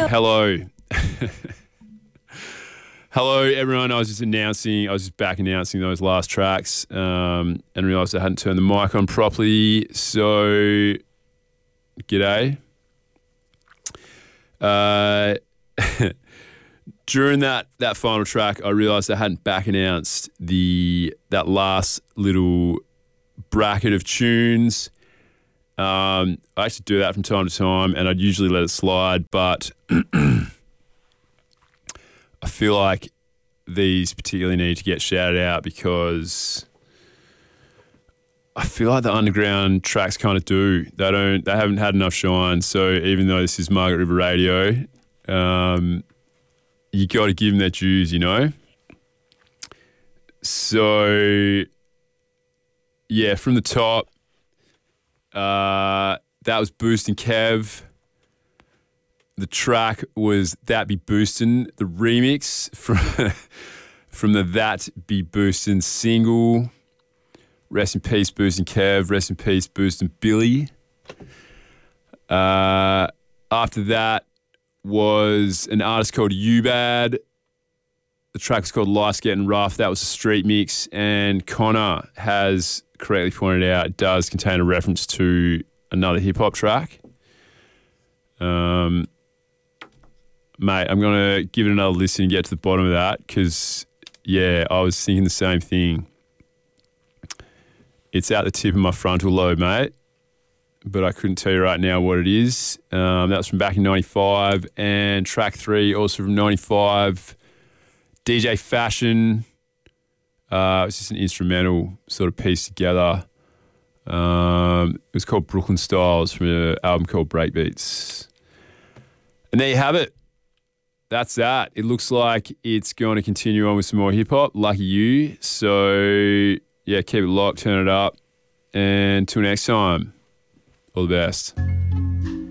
Hello. Hello, everyone. I was just back announcing those last tracks and realised I hadn't turned the mic on properly. So, g'day. During that final track, I realised I hadn't back announced that last little bracket of tunes. I actually do that from time to time, and I'd usually let it slide, but I feel like these particularly need to get shouted out because I feel like the underground tracks kind of do. They haven't had enough shine. So even though this is Margaret River Radio, you got to give them their dues, you know. So yeah, from the top. That was Boostin' Kev. The track was That Be Boostin', the remix from the That Be Boostin' single. Rest in peace, Boostin' Kev. Rest in peace, Boostin' Billy. After that was an artist called Ubad. The track was called Life's Getting Rough. That was a street mix, and Connor has correctly pointed out it does contain a reference to another hip-hop track. Mate, I'm going to give it another listen and get to the bottom of that because, yeah, I was thinking the same thing. It's at the tip of my frontal lobe, mate, but I couldn't tell you right now what it is. That was from back in 95, and track 3 also from 95, DJ Fashion. It's just an instrumental sort of piece together. It was called Brooklyn Styles from an album called Breakbeats. And there you have it. That's that. It looks like it's going to continue on with some more hip-hop. Lucky you. So, yeah, keep it locked, turn it up. And till next time, all the best.